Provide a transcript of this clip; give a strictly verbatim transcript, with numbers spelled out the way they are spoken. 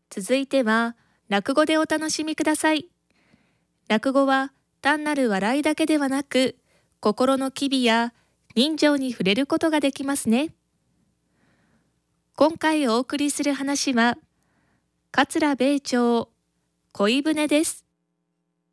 続いては落語でお楽しみください。落語は単なる笑いだけではなく、心の機微や人情に触れることができますね。今回お送りする話は、桂米朝恋舟です。